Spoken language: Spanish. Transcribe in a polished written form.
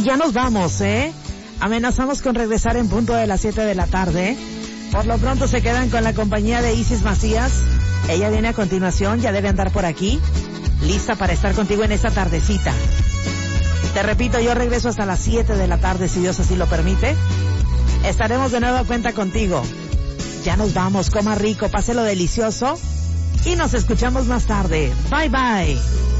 Y ya nos vamos, Amenazamos con regresar en punto de las 7 de la tarde. Por lo pronto se quedan con la compañía de Isis Macías. Ella viene a continuación, ya debe andar por aquí, lista para estar contigo en esta tardecita. Te repito, yo regreso hasta las 7 de la tarde, si Dios así lo permite. Estaremos de nuevo a cuenta contigo. Ya nos vamos, coma rico, páselo delicioso y nos escuchamos más tarde. Bye bye.